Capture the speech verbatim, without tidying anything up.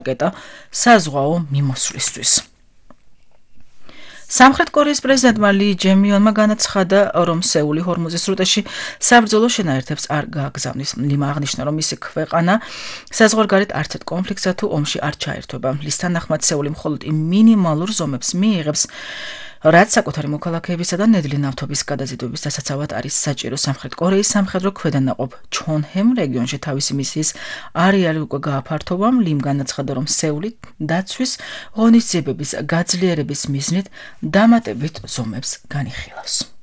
რაკეტა საზღვაო მიმოსვლისთვის. სამხრეთ კორეის პრეზიდენტმა ლი ჯემიონმა განაცხადა, რომ სეული ჰორმუზის სრუტეში საბრძოლო შენაერთებს არ გააგზავნის. ლიმ აღნიშნა, რომ მისი ქვეყანა საზღვარგარეთ არც ერთ კონფლიქტსა თუ ომში არ ჩაერთვება. ლის თანახმად სეული მხოლოდ იმ მინიმალურ ზომებს მიიღებს, რაც საკუთარი მოქალაქეებისა და ნედლი ნავთობის გადაზიდვების დასაცავად არის საჭირო. სამხრეთ კორეის სამხედრო ქვედანაყოფ ჩონჰემ რეგიონში თავისი მისიის არეალი უკვე გააფართოვა. ლიმ განაცხადა, რომ სეული დაცვის ღონისძიებების გაძლიერების მიზნით დამატებით ზომებს განიხილავს.